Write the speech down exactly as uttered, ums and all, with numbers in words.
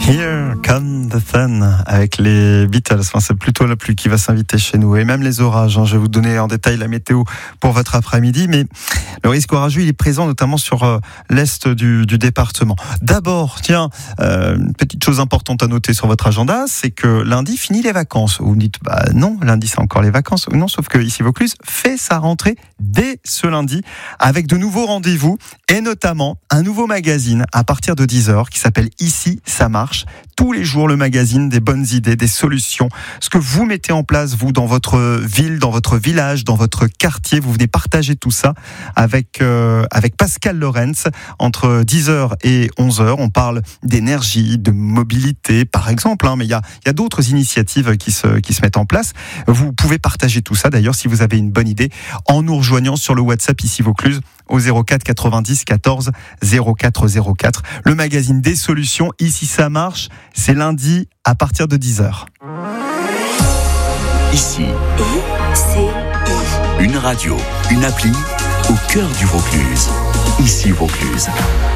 Here Come the Sun avec les Beatles. Enfin, c'est plutôt la pluie qui va s'inviter chez nous et même les orages. Hein. Je vais vous donner en détail la météo pour votre après-midi, mais le risque orageux il est présent notamment sur euh, l'est du, du département. D'abord, tiens, euh, une petite chose importante à noter sur votre agenda, c'est que lundi finit les vacances. Vous me dites, bah non, lundi c'est encore les vacances. Non, sauf que ici Vaucluse fait sa rentrée dès ce lundi avec de nouveaux rendez-vous et notamment un nouveau magazine à partir de dix heures qui s'appelle Ici ça marche. Tous les jours, le magazine des bonnes idées, des solutions. Ce que vous mettez en place, vous, dans votre ville, dans votre village, dans votre quartier. Vous venez partager tout ça avec, euh, avec Pascal Lorenz entre dix heures et onze heures. On parle d'énergie, de mobilité, par exemple. Hein, mais il y a, il y a d'autres initiatives qui se, qui se mettent en place. Vous pouvez partager tout ça, d'ailleurs, si vous avez une bonne idée, en nous rejoignant sur le WhatsApp ici Vaucluse au zéro quatre quatre-vingt-dix quatorze zéro quatre zéro quatre. Le magazine des solutions, Ici ça marche, c'est lundi à partir de dix heures. Ici, I C I. Une radio, une appli au cœur du Vaucluse. Ici Vaucluse.